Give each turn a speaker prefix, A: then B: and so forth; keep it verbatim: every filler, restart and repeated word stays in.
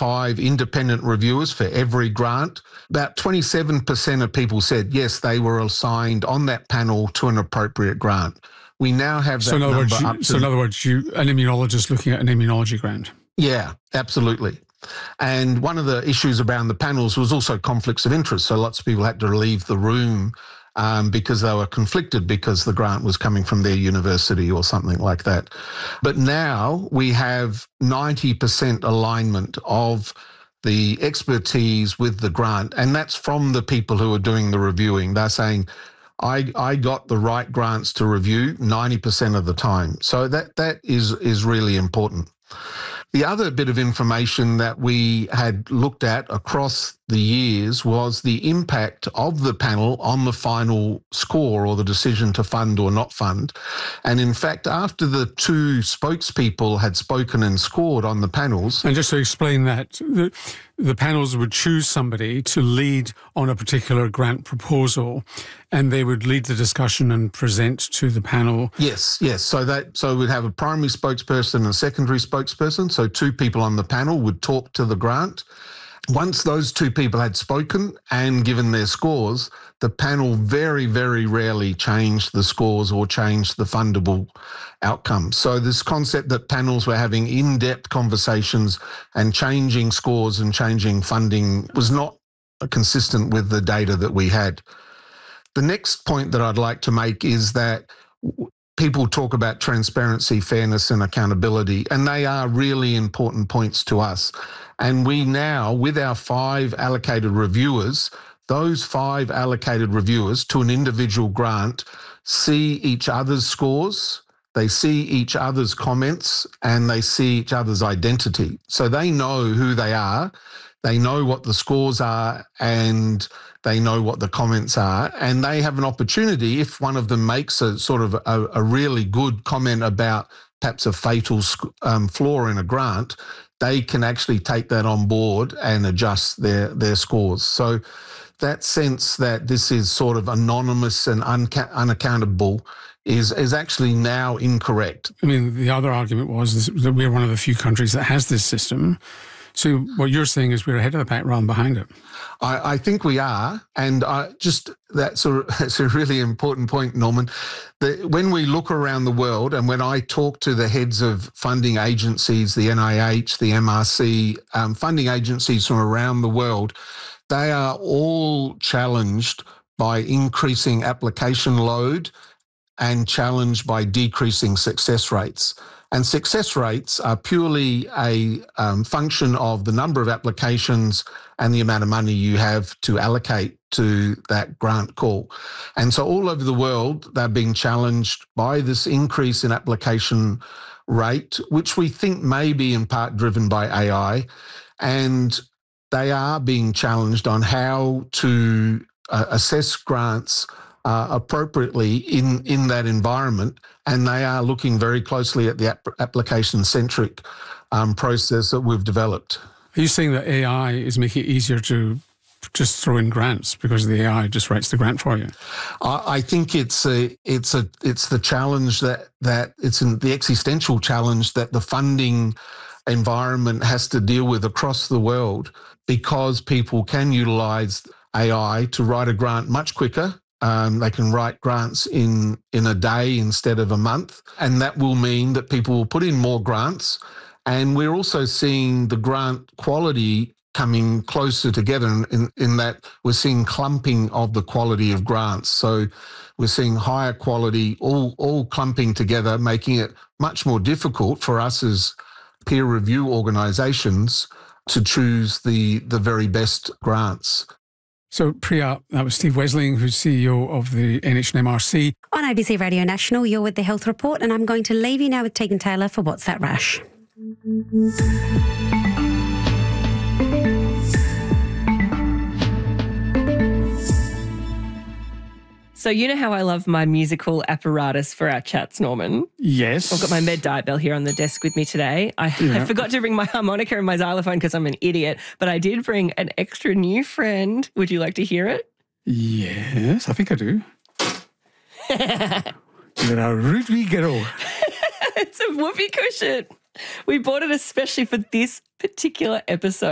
A: five independent reviewers for every grant. About twenty-seven percent of people said, yes, they were assigned on that panel to an appropriate grant. We now have that
B: so in other
A: number
B: words, you,
A: up to...
B: So in other words, you, an immunologist looking at an immunology grant.
A: Yeah, absolutely. And one of the issues around the panels was also conflicts of interest. So lots of people had to leave the room um, because they were conflicted because the grant was coming from their university or something like that. But now we have ninety percent alignment of the expertise with the grant, and that's from the people who are doing the reviewing. They're saying, I, I got the right grants to review ninety percent of the time. So that that is is really important. The other bit of information that we had looked at across the years was the impact of the panel on the final score or the decision to fund or not fund. And in fact, after the two spokespeople had spoken and scored on the panels...
B: And just to explain that, the, the panels would choose somebody to lead on a particular grant proposal, and they would lead the discussion and present to the panel.
A: Yes, yes. So that so we'd have a primary spokesperson and a secondary spokesperson. So two people on the panel would talk to the grant. Once those two people had spoken and given their scores, the panel very, very rarely changed the scores or changed the fundable outcomes. So this concept that panels were having in-depth conversations and changing scores and changing funding was not consistent with the data that we had. The next point that I'd like to make is that people talk about transparency, fairness and accountability, and they are really important points to us. And we now, with our five allocated reviewers, those five allocated reviewers to an individual grant see each other's scores, they see each other's comments, and they see each other's identity. So they know who they are, they know what the scores are, and they know what the comments are, and they have an opportunity, if one of them makes a sort of a, a really good comment about perhaps a fatal um, flaw in a grant, they can actually take that on board and adjust their, their scores. So that sense that this is sort of anonymous and unca- unaccountable is, is actually now incorrect.
B: I mean, the other argument was that we're one of the few countries that has this system. So what you're saying is we're ahead of the pack rather than behind it.
A: I, I think we are, and I just that's a, that's a really important point, Norman. The, when we look around the world, and when I talk to the heads of funding agencies, the N I H, the M R C, um, funding agencies from around the world, they are all challenged by increasing application load and challenged by decreasing success rates. And success rates are purely a um, function of the number of applications and the amount of money you have to allocate to that grant call. And so all over the world, they're being challenged by this increase in application rate, which we think may be in part driven by A I. And they are being challenged on how to uh, assess grants Uh, appropriately in, in that environment, and they are looking very closely at the ap- application-centric um, process that we've developed.
B: Are you saying that A I is making it easier to just throw in grants because the A I just writes the grant for you?
A: I, I think it's a it's a it's the challenge that that it's in the existential challenge that the funding environment has to deal with across the world, because people can utilise A I to write a grant much quicker. Um, they can write grants in, in a day instead of a month, and that will mean that people will put in more grants. And we're also seeing the grant quality coming closer together in, in, in that we're seeing clumping of the quality of grants. So we're seeing higher quality, all, all clumping together, making it much more difficult for us as peer review organisations to choose the, the very best grants.
B: So, Priya, that was Steve Wesling, who's C E O of the N H N M R C.
C: On A B C Radio National, you're with the Health Report, and I'm going to leave you now with Tegan Taylor for What's That Rush?
D: So you know how I love my musical apparatus for our chats, Norman?
B: Yes.
D: I've got my Med Diet Bell here on the desk with me today. I,
B: Yeah.
D: I forgot to bring my harmonica and my xylophone because I'm an idiot, but I did bring an extra new friend. Would you like to hear it?
B: Yes, I think I do. You're a rude wee girl.
D: It's a whoopee cushion. We bought it especially for this particular episode.